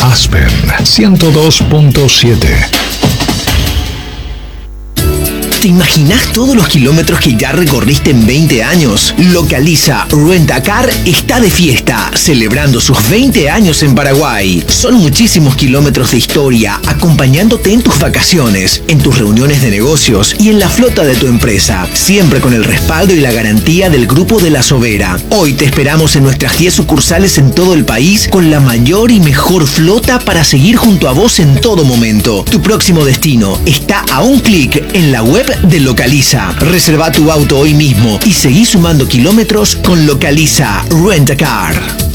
Aspen 102.7. ¿Te imaginás todos los kilómetros que ya recorriste en 20 años? Localiza Rent a Car está de fiesta, celebrando sus 20 años en Paraguay. Son muchísimos kilómetros de historia, acompañándote en tus vacaciones, en tus reuniones de negocios y en la flota de tu empresa, siempre con el respaldo y la garantía del Grupo de la Sobera. Hoy te esperamos en nuestras 10 sucursales en todo el país, con la mayor y mejor flota para seguir junto a vos en todo momento. Tu próximo destino está a un clic en la web de Localiza. Reserva tu auto hoy mismo y seguí sumando kilómetros con Localiza Rent a Car.